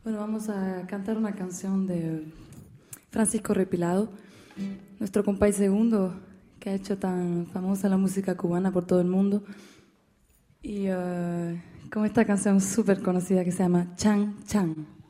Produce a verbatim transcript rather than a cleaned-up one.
Bueno, vamos a cantar una canción de Francisco Repilado, nuestro compay segundo, que ha hecho tan famosa la música cubana por todo el mundo. Y uh, con esta canción súper conocida que se llama Chan Chan.